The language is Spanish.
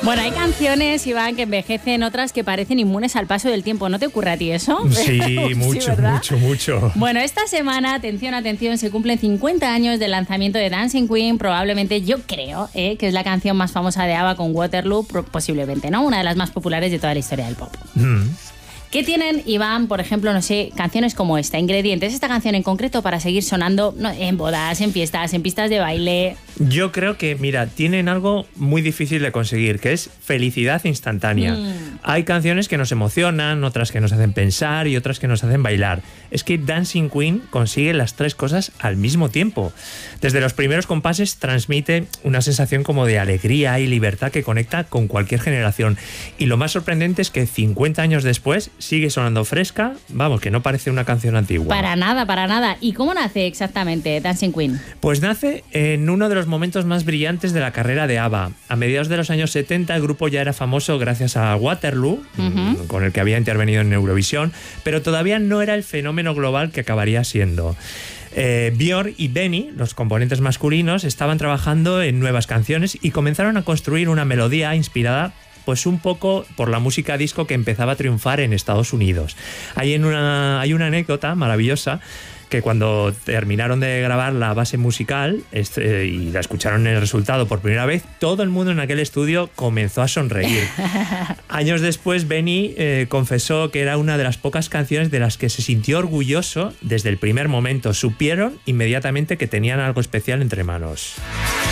Bueno, hay canciones, Iván, que envejecen, otras que parecen inmunes al paso del tiempo. ¿No te ocurre a ti eso? Sí, mucho, ¿verdad? mucho. Bueno, esta semana, atención, se cumplen 50 años del lanzamiento de Dancing Queen. Probablemente, yo creo, que es la canción más famosa de ABBA con Waterloo, posiblemente, ¿no? Una de las más populares de toda la historia del pop. ¿Qué tienen, Iván, por ejemplo, no sé, canciones como esta, ingredientes, esta canción en concreto para seguir sonando en bodas, en fiestas, en pistas de baile? Yo creo que, mira, tienen algo muy difícil de conseguir, que es felicidad instantánea. Hay canciones que nos emocionan, otras que nos hacen pensar y otras que nos hacen bailar. Es que Dancing Queen consigue las tres cosas al mismo tiempo. Desde los primeros compases transmite una sensación como de alegría y libertad que conecta con cualquier generación. Y lo más sorprendente es que 50 años después sigue sonando fresca, vamos, que no parece una canción antigua. Para nada, para nada. ¿Y cómo nace exactamente Dancing Queen? Pues nace en uno de los momentos más brillantes de la carrera de ABBA. A mediados de los años 70 el grupo ya era famoso gracias a Waterloo, con el que había intervenido en Eurovisión, pero todavía no era el fenómeno global que acabaría siendo. Björn y Benny, los componentes masculinos, estaban trabajando en nuevas canciones y comenzaron a construir una melodía inspirada pues un poco por la música disco que empezaba a triunfar en Estados Unidos. Hay una anécdota maravillosa que cuando terminaron de grabar la base musical y la escucharon en el resultado por primera vez, todo el mundo en aquel estudio comenzó a sonreír. Años después, Benny confesó que era una de las pocas canciones de las que se sintió orgulloso desde el primer momento. Supieron inmediatamente que tenían algo especial entre manos.